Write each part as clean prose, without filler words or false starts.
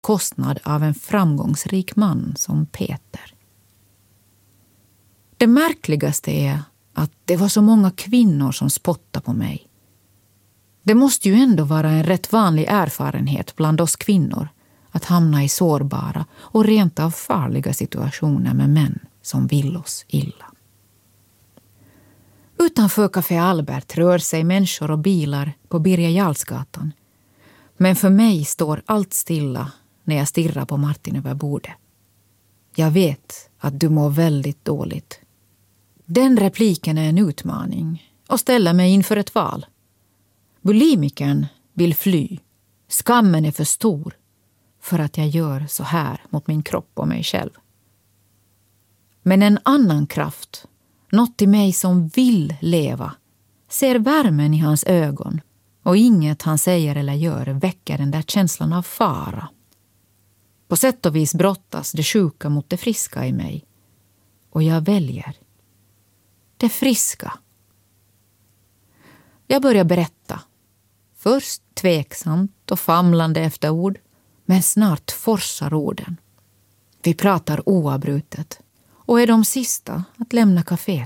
bekostnad av en framgångsrik man som Peter. Det märkligaste är att det var så många kvinnor som spottade på mig. Det måste ju ändå vara en rätt vanlig erfarenhet bland oss kvinnor att hamna i sårbara och rent av farliga situationer med män som vill oss illa. Utanför Café Albert rör sig människor och bilar på Birger Jarlsgatan. Men för mig står allt stilla när jag stirrar på Martin över bordet. Jag vet att du mår väldigt dåligt. Den repliken är en utmaning och ställer mig inför ett val. Bulimikern vill fly. Skammen är för stor för att jag gör så här mot min kropp och mig själv. Men en annan kraft, något i mig som vill leva, ser värmen i hans ögon och inget han säger eller gör väcker den där känslan av fara. På sätt och vis brottas det sjuka mot det friska i mig och jag väljer det friska. Jag börjar berätta. Först tveksamt och famlande efter ord, men snart forsar orden. Vi pratar oavbrutet och är de sista att lämna kaféet.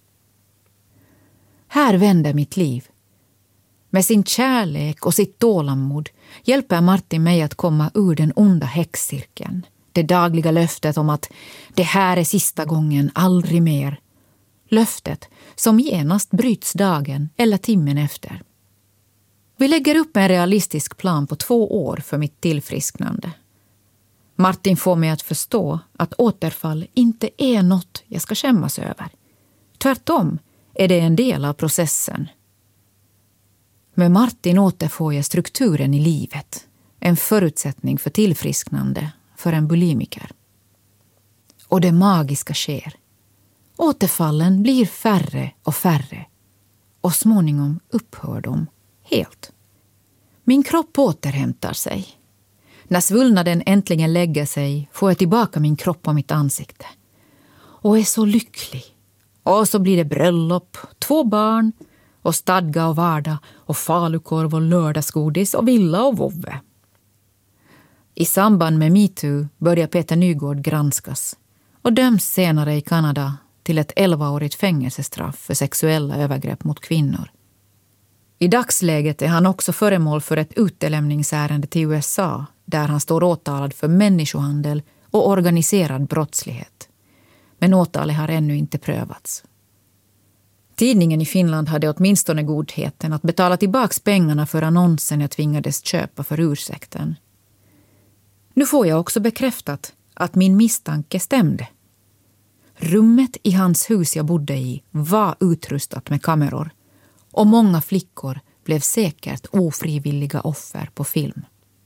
Här vänder mitt liv. Med sin kärlek och sitt tålamod hjälper Martin mig att komma ur den onda häxcirkeln. Det dagliga löftet om att det här är sista gången, aldrig mer. Löftet som genast bryts dagen eller timmen efter. Vi lägger upp en realistisk plan på 2 år för mitt tillfrisknande. Martin får mig att förstå att återfall inte är något jag ska skämmas över. Tvärtom är det en del av processen. Med Martin återfår jag strukturen i livet. En förutsättning för tillfrisknande för en bulimiker. Och det magiska sker. Återfallen blir färre och färre. Och småningom upphör de helt. Min kropp återhämtar sig. När svullnaden äntligen lägger sig får jag tillbaka min kropp och mitt ansikte. Och är så lycklig. Och så blir det bröllop, 2 barn och stadga och vardag och falukorv och lördagsgodis och villa och vovve. I samband med MeToo börjar Peter Nygård granskas och döms senare i Kanada till ett 11-årigt fängelsestraff för sexuella övergrepp mot kvinnor. I dagsläget är han också föremål för ett utlämningsärende till USA där han står åtalad för människohandel och organiserad brottslighet. Men åtalet har ännu inte prövats. Tidningen i Finland hade åtminstone godheten att betala tillbaks pengarna för annonsen jag tvingades köpa för ursäkten. Nu får jag också bekräftat att min misstanke stämde. Rummet i hans hus jag bodde i var utrustat med kameror och många flickor blev säkert ofrivilliga offer på film.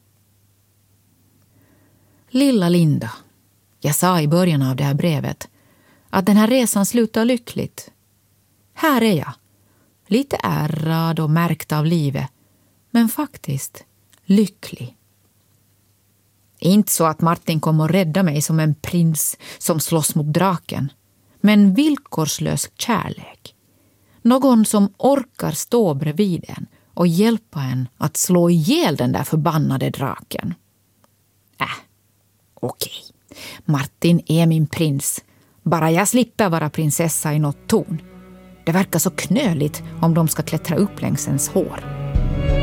Lilla Linda, jag sa i början av det här brevet att den här resan slutar lyckligt. Här är jag, lite ärrad och märkt av livet, men faktiskt lycklig. Inte så att Martin kommer att rädda mig som en prins som slåss mot draken, men villkorslös kärlek. Någon som orkar stå bredvid en och hjälpa en att slå ihjäl den där förbannade draken. Okej. Martin är min prins. Bara jag slipper vara prinsessa i något torn. Det verkar så knöligt om de ska klättra upp längs ens hår.